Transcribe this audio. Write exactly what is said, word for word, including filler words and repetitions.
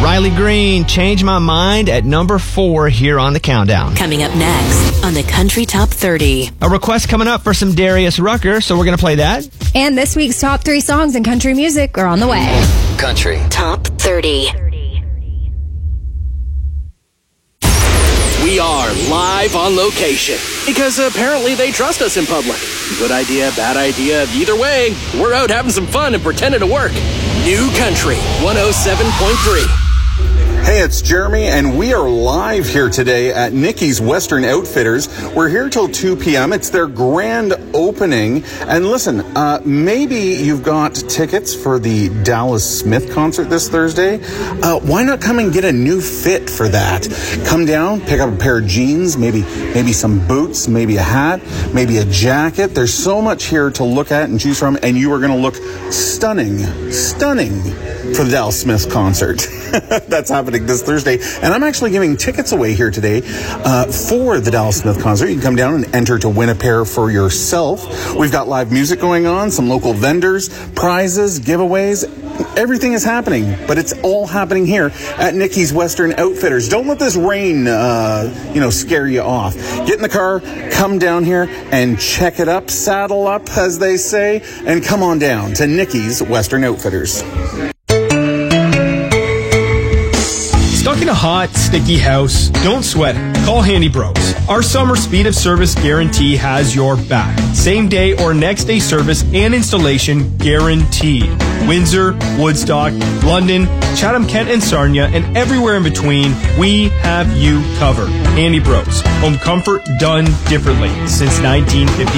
Riley Green, Change My Mind at number four here on the countdown. Coming up next on the Country Top thirty. A request coming up for some Darius Rucker, so we're going to play that. And this week's top three songs in country music are on the way. Country Top thirty. We are live on location because apparently they trust us in public. Good idea, bad idea, either way, we're out having some fun and pretending to work. New Country one oh seven point three. Hey, it's Jeremy, and we are live here today at Nikki's Western Outfitters. We're here till two p.m. It's their grand opening. And listen, uh, maybe you've got tickets for the Dallas Smith concert this Thursday. Uh, why not come and get a new fit for that? Come down, pick up a pair of jeans, maybe maybe some boots, maybe a hat, maybe a jacket. There's so much here to look at and choose from, and you are going to look stunning, stunning for the Dallas Smith concert. That's happening this Thursday, and I'm actually giving tickets away here today uh, for the Dallas Smith concert. You can come down and enter to win a pair for yourself. We've got live music going on, some local vendors, prizes, giveaways. Everything is happening, but it's all happening here at Nikki's Western Outfitters. Don't let this rain, uh, you know, scare you off. Get in the car, come down here and check it up, saddle up, as they say, and come on down to Nikki's Western Outfitters. Stuck in a hot, sticky house? Don't sweat it. Call Handy Bros. Our summer speed of service guarantee has your back. Same day or next day service and installation guaranteed. Windsor, Woodstock, London, Chatham-Kent and Sarnia, and everywhere in between, we have you covered. Handy Bros. Home comfort done differently since nineteen fifty.